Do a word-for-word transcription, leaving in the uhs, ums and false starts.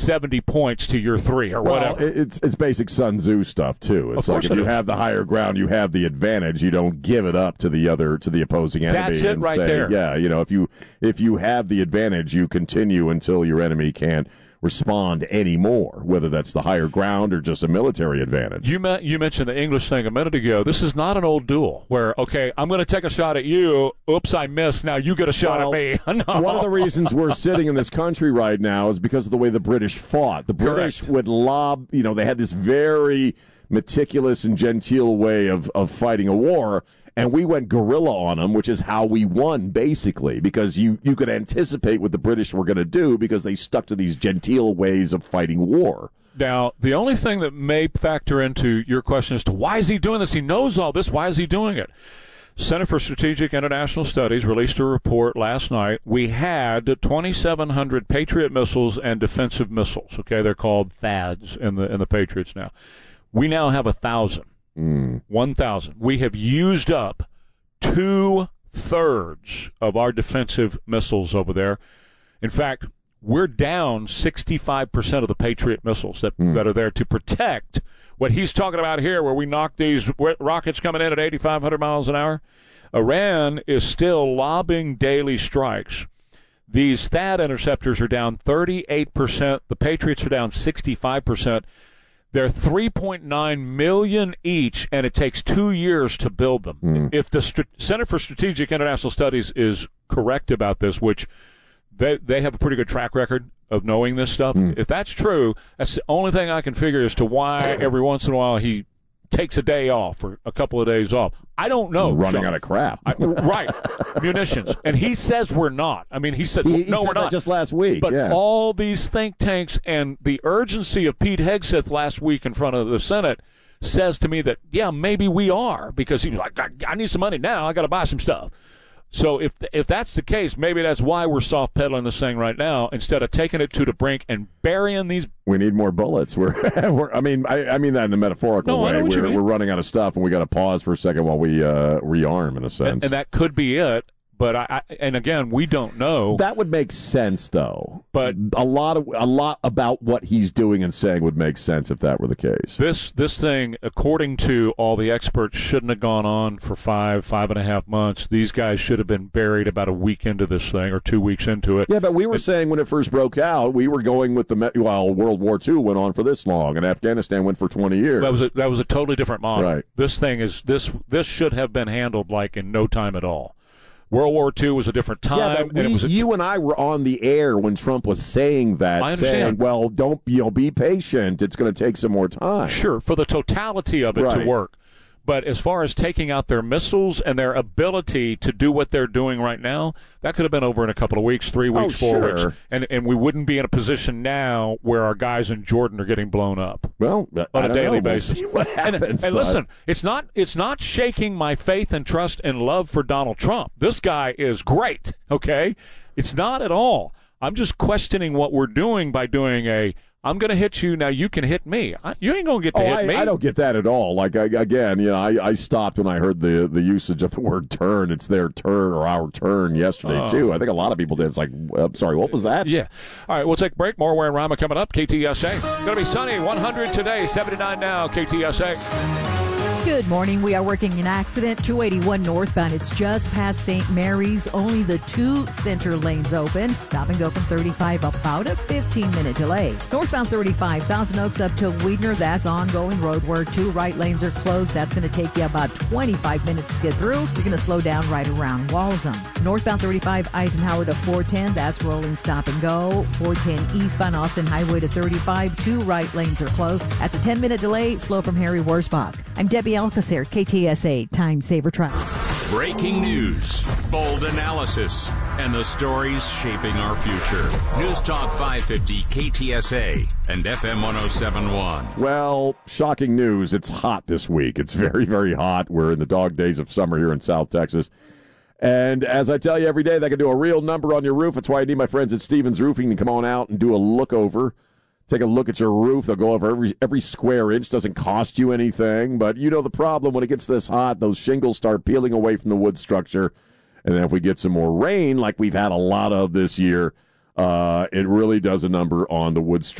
seventy points to your three or well, whatever. It's it's basic Sun Tzu stuff too. It's like if you have the higher ground, you have the advantage. You don't give it up to the other to the opposing enemy. That's it and right say, there. Yeah, you know, if you if you have the advantage, you continue until your enemy can't respond anymore, whether that's the higher ground or just a military advantage. You met, you mentioned the English thing a minute ago. This is not an old duel where, okay, I'm going to take a shot at you. Oops, I missed. Now you get a shot well, at me. No. One of the reasons we're sitting in this country right now is because of the way the British fought. The British Correct. would lob, you know, they had this very meticulous and genteel way of, of fighting a war. And we went guerrilla on them, which is how we won, basically, because you, you could anticipate what the British were going to do because they stuck to these genteel ways of fighting war. Now, the only thing that may factor into your question as to why is he doing this? He knows all this. Why is he doing it? Center for Strategic International Studies released a report last night. We had twenty-seven hundred Patriot missiles and defensive missiles. Okay, they're called THAADs in the in the Patriots now. We now have a thousand. Mm. one thousand. We have used up two-thirds of our defensive missiles over there. In fact, we're down sixty-five percent of the Patriot missiles that, mm. that are there to protect what he's talking about here, where we knock these rockets coming in at eighty-five hundred miles an hour. Iran is still lobbing daily strikes. These THAAD interceptors are down thirty-eight percent. The Patriots are down sixty-five percent. They're three point nine million dollars each, and it takes two years to build them. Mm. If the St- Center for Strategic International Studies is correct about this, which they they have a pretty good track record of knowing this stuff, mm. if that's true, that's the only thing I can figure as to why every once in a while he takes a day off or a couple of days off. I don't know. He's running so, out of crap. I, right. Munitions. And he says we're not. I mean, he said, he, well, he no, said we're that not. just last week. But yeah. all these think tanks and the urgency of Pete Hegseth last week in front of the Senate says to me that, yeah, maybe we are, because he was like, I, I need some money now. I got to buy some stuff. So if if that's the case, maybe that's why we're soft pedaling this thing right now instead of taking it to the brink and burying these. We need more bullets. We're, we're I mean, I, I mean that in the metaphorical no, way. I know what you We're mean. we're running out of stuff, and we got to pause for a second while we uh, rearm, in a sense. And, and that could be it. But I, I, and again, we don't know. That would make sense, though. But a lot of a lot about what he's doing and saying would make sense if that were the case. This this thing, according to all the experts, shouldn't have gone on for five five and a half months. These guys should have been buried about a week into this thing or two weeks into it. Yeah, but we were it, saying when it first broke out, we were going with the well, World War Two went on for this long, and Afghanistan went for twenty years. That was a, that was a totally different model. Right. This thing is this this should have been handled like in no time at all. World War Two was a different time. Yeah, but we, and it was a, you and I were on the air when Trump was saying that, I saying, understand. well, don't, you know, be patient. It's going to take some more time. Sure, for the totality of it right. to work. But as far as taking out their missiles and their ability to do what they're doing right now, that could have been over in a couple of weeks, three weeks, oh, four sure. weeks. And and we wouldn't be in a position now where our guys in Jordan are getting blown up. Well, on I a daily know. basis. We'll see what happens, and and listen, it's not it's not shaking my faith and trust and love for Donald Trump. This guy is great, okay? It's not at all. I'm just questioning what we're doing by doing a I'm going to hit you, now you can hit me. I, you ain't going to get to oh, hit I, me. I don't get that at all. Like, I, again, you know, I, I stopped when I heard the the usage of the word turn. It's their turn or our turn yesterday, uh, too. I think a lot of people did. It's like, I'm sorry, what was that? Yeah. All right, we'll take a break. More Ware and Rama coming up. K T S A. Going to be sunny, one hundred today, seventy-nine now, K T S A. Good morning. We are working an accident, two eighty-one northbound. It's just past Saint Mary's. Only the two center lanes open. Stop and go from thirty-five, about a fifteen-minute delay. Northbound thirty-five, Thousand Oaks up to Weidner. That's ongoing road where two right lanes are closed. That's going to take you about twenty-five minutes to get through. You're going to slow down right around Walzem. Northbound thirty-five, Eisenhower to four ten. That's rolling stop and go. four ten eastbound Austin Highway to thirty-five. Two right lanes are closed. That's a ten-minute delay. Slow from Harry Worsbach. I'm Debbie Alcacer, K T S A Time Saver Traffic. Breaking news, bold analysis, and the stories shaping our future. News Talk five fifty K T S A and F M one oh seven point one. Well, shocking news. It's hot this week. It's very, very hot. We're in the dog days of summer here in South Texas. And as I tell you every day, they can do a real number on your roof. That's why I need my friends at Stevens Roofing to come on out and do a look over. Take a look at your roof. They'll go over every every square inch. Doesn't cost you anything. But you know the problem when it gets this hot, those shingles start peeling away from the wood structure. And then if we get some more rain, like we've had a lot of this year, uh, it really does a number on the wood structure.